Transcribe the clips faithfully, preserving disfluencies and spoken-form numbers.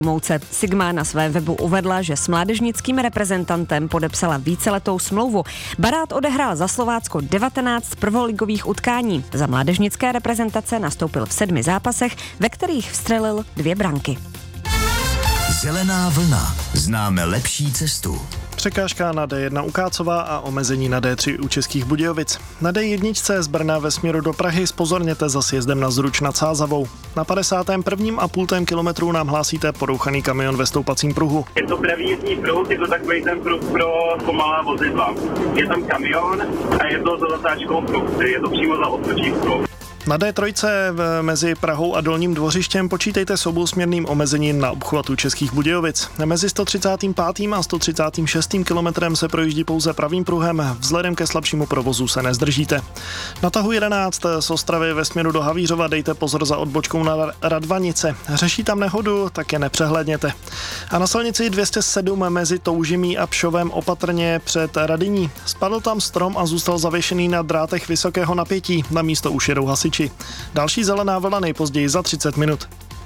Mouce Sigma na své webu uvedla, že s mládežnickým reprezentantem podepsala víceletou smlouvu. Barát odehrál za Slovácko devatenáct prvoligových utkání. Za mládežnické reprezentace nastoupil v sedmi zápasech, ve kterých vstřelil dvě branky. Zelená vlna. Známe lepší cestu. Překážka na D jedna u Kácova a omezení na D tři u Českých Budějovic. Na D jedna z Brna ve směru do Prahy zpozorněte za sjezdem na Zruč nad Sázavou. Na padesátém prvním a půltém kilometru nám hlásíte porouchaný kamion ve stoupacím pruhu. Je to pravý jízdní pruh, je to takový ten pruh pro pomalá vozidla. Je tam kamion a je to za zatáčkou pruh, je to přímo za odskočívkou. Na D tři mezi Prahou a Dolním Dvořištěm počítejte s obousměrným omezením na obchvatu Českých Budějovic. Mezi sto třicátým pátým a sto třicátým šestým kilometrem se projíždí pouze pravým pruhem, vzhledem ke slabšímu provozu se nezdržíte. Na tahu jedenáct z Ostravy ve směru do Havířova dejte pozor za odbočkou na Radvanice. Řeší tam nehodu, tak je nepřehlédněte. A na silnici dvě stě sedm mezi Toužimí a Pšovem opatrně před Radyní. Spadl tam strom a zůstal zavěšený na drátech vysokého napětí. Na místo už jedou hasiči. Další zelená vlna nejpozději za třicet minut.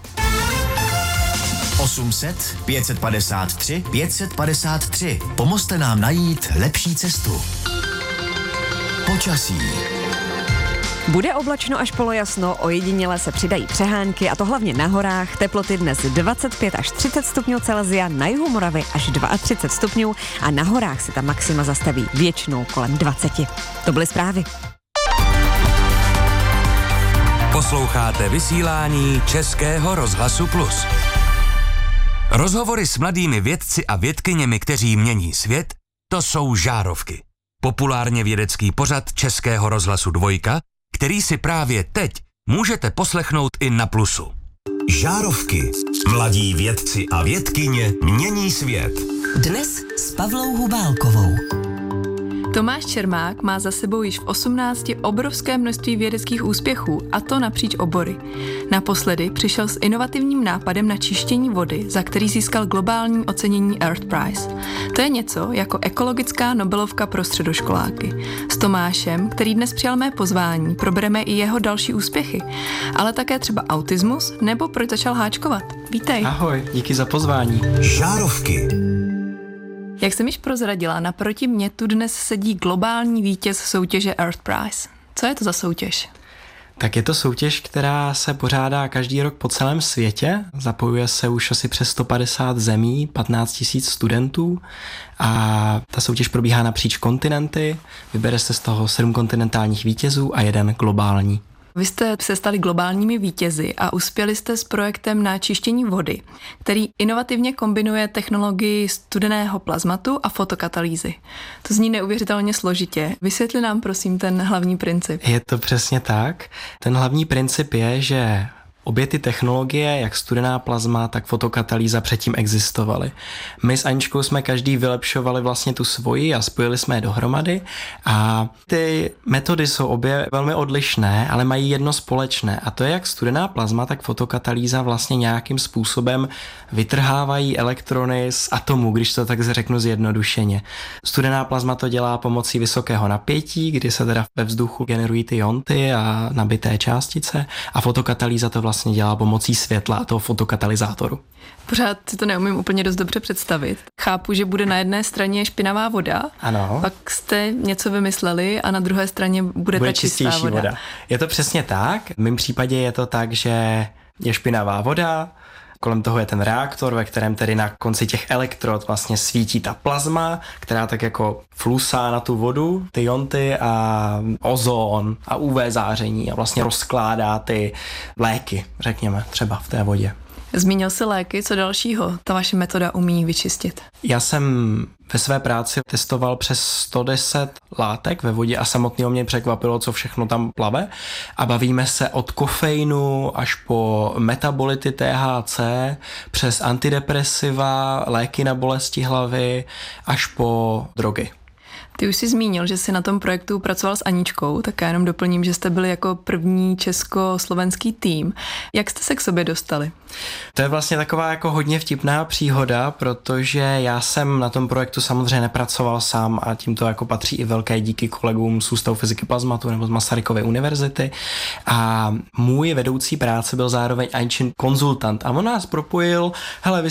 osm set, pět set padesát tři, pět set padesát tři. Pomozte nám najít lepší cestu. Počasí. Bude oblačno až polojasno, ojediněle se přidají přehánky, a to hlavně na horách. Teploty dnes dvacet pět až třicet stupňů Celsia, na jihu Moravy až třicet dva stupňů a na horách se ta maxima zastaví většinou kolem dvacet. To byly zprávy. Posloucháte vysílání Českého rozhlasu Plus. Rozhovory s mladými vědci a vědkyněmi, kteří mění svět, to jsou Žárovky. Populárně vědecký pořad Českého rozhlasu Dvojka, který si právě teď můžete poslechnout i na Plusu. Žárovky. Mladí vědci a vědkyně mění svět. Dnes s Pavlou Hubálkovou. Tomáš Čermák má za sebou již v osmnácti obrovské množství vědeckých úspěchů, a to napříč obory. Naposledy přišel s inovativním nápadem na čištění vody, za který získal globální ocenění Earth Prize. To je něco jako ekologická Nobelovka pro středoškoláky. S Tomášem, který dnes přijal mé pozvání, probereme i jeho další úspěchy, ale také třeba autismus nebo proč začal háčkovat. Vítej. Ahoj, díky za pozvání. Žárovky. Jak jsem již prozradila, naproti mně tu dnes sedí globální vítěz soutěže Earth Prize. Co je to za soutěž? Tak je to soutěž, která se pořádá každý rok po celém světě. Zapojuje se už asi přes sto padesát zemí, patnáct tisíc studentů a ta soutěž probíhá napříč kontinenty. Vybere se z toho sedm kontinentálních vítězů a jeden globální. Vy jste se stali globálními vítězi a uspěli jste s projektem na čištění vody, který inovativně kombinuje technologii studeného plazmatu a fotokatalýzy. To zní neuvěřitelně složitě. Vysvětli nám prosím ten hlavní princip. Je to přesně tak. Ten hlavní princip je, že obě ty technologie, jak studená plazma, tak fotokatalýza předtím existovaly. My s Aničkou jsme každý vylepšovali vlastně tu svoji a spojili jsme je dohromady a ty metody jsou obě velmi odlišné, ale mají jedno společné a to je jak studená plazma, tak fotokatalýza vlastně nějakým způsobem vytrhávají elektrony z atomu, když to tak řeknu zjednodušeně. Studená plazma to dělá pomocí vysokého napětí, kdy se teda ve vzduchu generují ty ionty a nabité částice a fotokatalýza to vlastně vlastně dělá pomocí světla a toho fotokatalyzátoru. Pořád si to neumím úplně dost dobře představit. Chápu, že bude na jedné straně špinavá voda, ano. Pak jste něco vymysleli a na druhé straně bude, bude ta čistá čistější voda. voda. Je to přesně tak. V mém případě je to tak, že je špinavá voda, kolem toho je ten reaktor, ve kterém tedy na konci těch elektrod vlastně svítí ta plazma, která tak jako flusá na tu vodu, ty ionty a ozon a U V záření a vlastně rozkládá ty léky, řekněme, třeba v té vodě. Zmínil jsi léky, co dalšího ta vaše metoda umí vyčistit? Já jsem ve své práci testoval přes sto deset látek ve vodě a samotného mě překvapilo, co všechno tam plave. A bavíme se od kofeinu až po metabolity T H C, přes antidepresiva, léky na bolesti hlavy, až po drogy. Ty už jsi zmínil, že jsi na tom projektu pracoval s Aničkou, tak já jenom doplním, že jste byli jako první československý tým. Jak jste se k sobě dostali? To je vlastně taková jako hodně vtipná příhoda, protože já jsem na tom projektu samozřejmě nepracoval sám a tímto jako patří i velké díky kolegům z Ústavu fyziky plazmatu nebo z Masarykovy univerzity. A můj vedoucí práce byl zároveň Aničin konzultant a on nás propojil, hele, vy